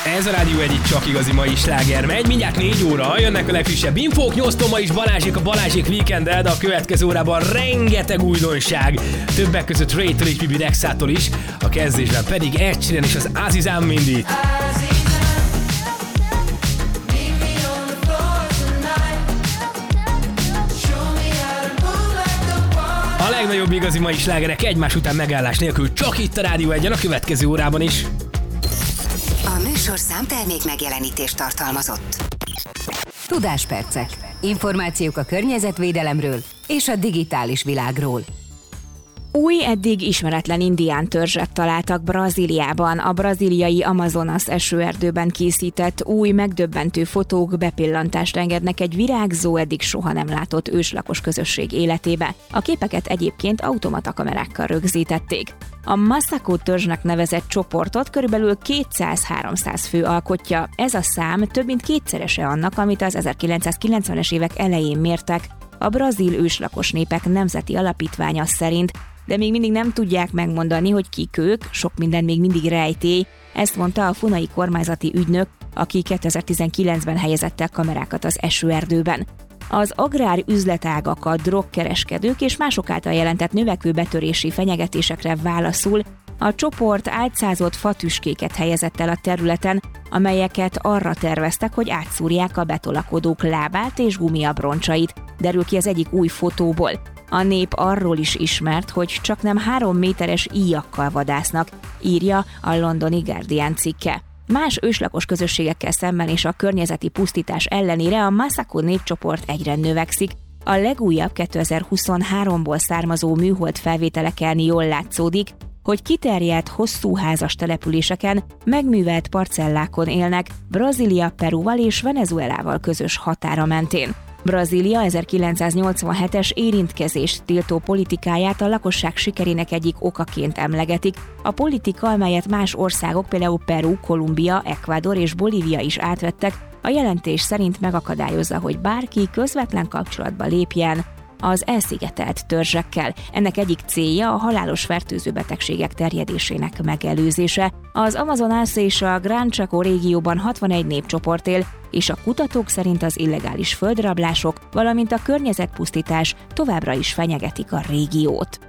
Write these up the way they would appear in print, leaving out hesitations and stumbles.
Ez a Rádió egyik csak igazi mai sláger megy. Mindjárt 4 óra, jönnek a legfrissebb infók. 8-tól ma is Balázsék a Balázsék Weekend-el, de a következő órában rengeteg újdonság. Többek között Ray-től és Bibi Rexától is. A kezdésben pedig Ed Sheeran és az Azizam Mindy. A legnagyobb igazi mai slágerek egymás után megállás nélkül csak itt a Rádió egyen a következő órában is. A műsor számtermék megjelenítést tartalmazott. Tudáspercek. Információk a környezetvédelemről és a digitális világról. Új, eddig ismeretlen indiántörzset találtak Brazíliában. A brazíliai Amazonas esőerdőben készített új, megdöbbentő fotók bepillantást engednek egy virágzó, eddig soha nem látott őslakos közösség életébe. A képeket egyébként automata kamerákkal rögzítették. A Massaco törzsnek nevezett csoportot körülbelül 200-300 fő alkotja. Ez a szám több mint kétszerese annak, amit az 1990-es évek elején mértek a brazil őslakos népek nemzeti alapítványa szerint, de még mindig nem tudják megmondani, hogy kik ők, sok minden még mindig rejtély. Ezt mondta a funai kormányzati ügynök, aki 2019-ben helyezett el kamerákat az esőerdőben. Az agrár üzletágakat, drogkereskedők és mások által jelentett növekvő betörési fenyegetésekre válaszul a csoport álcázott fatüskéket helyezett el a területen, amelyeket arra terveztek, hogy átszúrják a betolakodók lábát és gumiabroncsait, derül ki az egyik új fotóból. A nép arról is ismert, hogy csaknem 3 méteres íjakkal vadásznak, írja a londoni Guardian cikke. Más őslakos közösségekkel szemben és a környezeti pusztítás ellenére a Massaco népcsoport egyre növekszik. A legújabb 2023-ból származó műhold felvételeken jól látszódik, hogy kiterjedt, hosszú házas településeken, megművelt parcellákon élnek Brazília Perúval és Venezuelával közös határa mentén. Brazília 1987-es érintkezést tiltó politikáját a lakosság sikerének egyik okaként emlegetik. A politika, amelyet más országok, például Peru, Kolumbia, Ecuador és Bolívia is átvettek, a jelentés szerint megakadályozza, hogy bárki közvetlen kapcsolatba lépjen az elszigetelt törzsekkel. Ennek egyik célja a halálos fertőző betegségek terjedésének megelőzése. Az Amazonas és a Gran Chaco régióban 61 népcsoport él, és a kutatók szerint az illegális földrablások, valamint a környezetpusztítás továbbra is fenyegetik a régiót.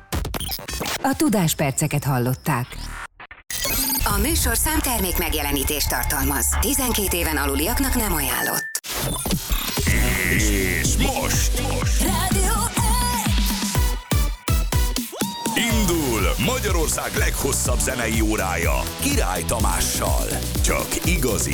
A tudásperceket hallották. A műsor számtermék megjelenítést tartalmaz. 12 éven aluliaknak nem ajánlott. És most Rádió indul Magyarország leghosszabb zenei órája Király Tamással. Csak igazi